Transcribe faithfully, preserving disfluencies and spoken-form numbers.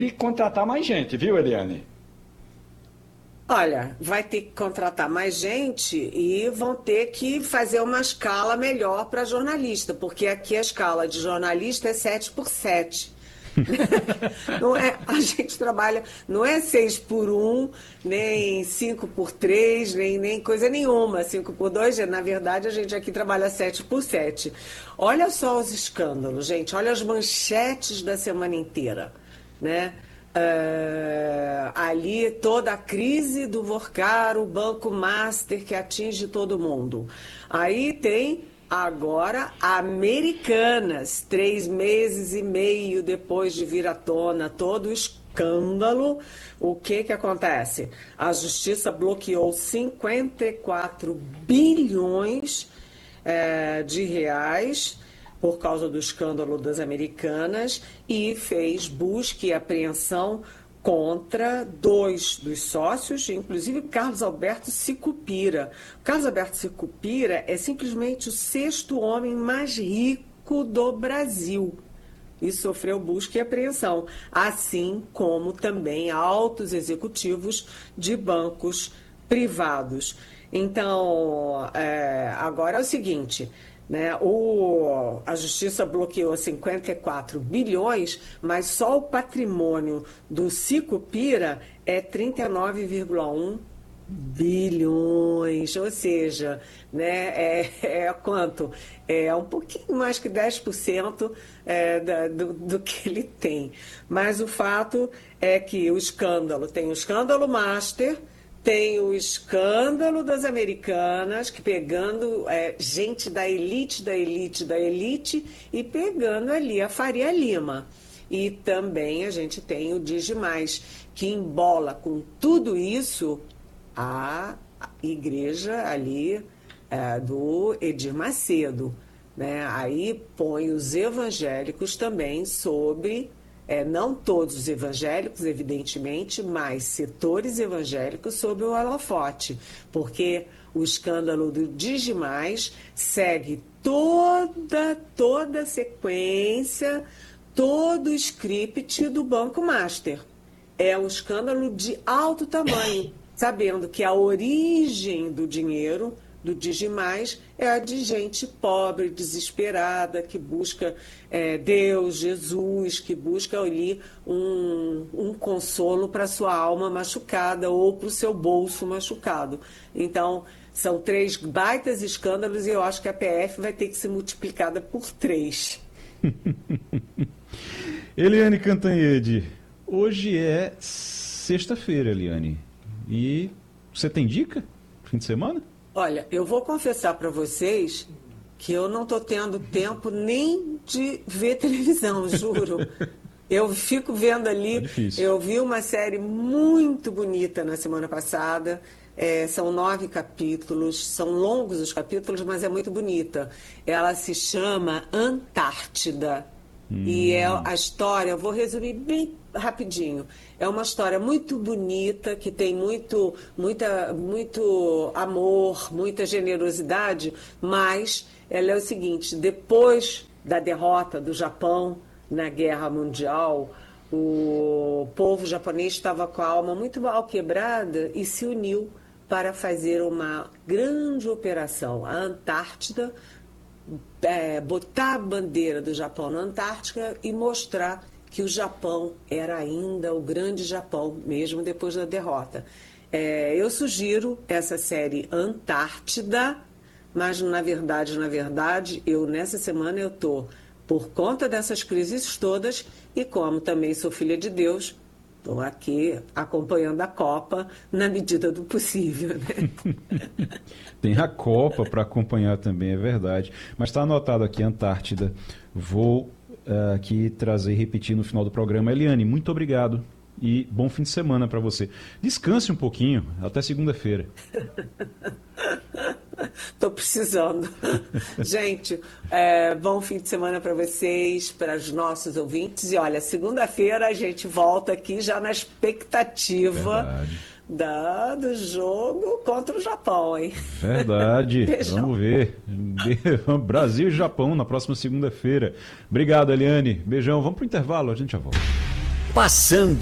que contratar mais gente, viu, Eliane? Olha, vai ter que contratar mais gente e vão ter que fazer uma escala melhor para jornalista, porque aqui a escala de jornalista é sete por sete. Não é, a gente trabalha, não é seis por um, nem cinco por três, nem, nem coisa nenhuma. Cinco por dois, na verdade, a gente aqui trabalha sete por sete. Olha só os escândalos, gente. Olha as manchetes da semana inteira, né? Ah, ali toda a crise do Vorcar, o Banco Master que atinge todo mundo. Aí tem agora Americanas, três meses e meio depois de vir à tona todo o escândalo. O que que acontece? A justiça bloqueou cinquenta e quatro bilhões eh, de reais por causa do escândalo das Americanas e fez busca e apreensão contra dois dos sócios, inclusive Carlos Alberto Sicupira. Carlos Alberto Sicupira é simplesmente o sexto homem mais rico do Brasil e sofreu busca e apreensão, assim como também altos executivos de bancos privados. Então, é, agora é o seguinte, né? O, a justiça bloqueou cinquenta e quatro bilhões, mas só o patrimônio do Sicupira é trinta e nove vírgula um bilhões, ou seja, né, é, é quanto? É um pouquinho mais que dez por cento é, da, do, do que ele tem. Mas o fato é que o escândalo, tem o escândalo Master, tem o escândalo das Americanas, que pegando é, gente da elite, da elite, da elite, e pegando ali a Faria Lima. E também a gente tem o Digimais, que embola com tudo isso a igreja ali é, do Edir Macedo, né? Aí põe os evangélicos também sobre... É, não todos os evangélicos, evidentemente, mas setores evangélicos sob o holofote, porque o escândalo do Digimais segue toda, toda a sequência, todo o script do Banco Master. É um escândalo de alto tamanho, sabendo que a origem do dinheiro do Digimais é a de gente pobre, desesperada, que busca é, Deus, Jesus, que busca ali um, um consolo para sua alma machucada ou para o seu bolso machucado. Então, são três baitas escândalos e eu acho que a P F vai ter que ser multiplicada por três. Eliane Cantanhede, hoje é sexta-feira, Eliane, e você tem dica? Fim de semana? Olha, eu vou confessar para vocês que eu não estou tendo tempo nem de ver televisão, juro. Eu fico vendo ali, É difícil. eu vi uma série muito bonita na semana passada, é, são nove capítulos, são longos os capítulos, mas é muito bonita. Ela se chama Antártida. Hum. E é a história, eu vou resumir bem rapidinho. É uma história muito bonita, que tem muito, muita, muito amor, muita generosidade, mas ela é o seguinte, depois da derrota do Japão na Guerra Mundial, o povo japonês estava com a alma muito mal quebrada e se uniu para fazer uma grande operação. A Antártida, é, botar a bandeira do Japão na Antártica e mostrar que o Japão era ainda o grande Japão, mesmo depois da derrota. É, eu sugiro essa série Antártida, mas na verdade, na verdade, eu nessa semana eu estou, por conta dessas crises todas, e como também sou filha de Deus, estou aqui acompanhando a Copa na medida do possível, né? Tem a Copa para acompanhar também, é verdade. Mas está anotado aqui, Antártida. Vou uh, aqui trazer e repetir no final do programa. Eliane, muito obrigado e bom fim de semana para você. Descanse um pouquinho, até segunda-feira. Estou precisando. Gente, é, bom fim de semana para vocês, para os nossos ouvintes. E olha, segunda-feira a gente volta aqui já na expectativa da, do jogo contra o Japão, hein? Verdade. Beijão. Vamos ver. Brasil e Japão na próxima segunda-feira. Obrigado, Eliane. Beijão. Vamos para o intervalo, a gente já volta. Passando